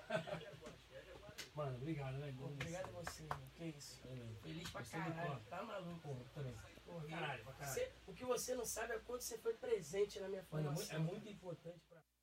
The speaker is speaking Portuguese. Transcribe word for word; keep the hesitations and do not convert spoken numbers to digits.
Mano, obrigado, velho. Né? Obrigado a você, mano. Que isso. É, feliz pra você caralho. Tá maluco. Porra, também. Porra, caralho, pra caralho. Você, o que você não sabe é quanto você foi presente na minha formação. Mano, é muito, é muito importante pra...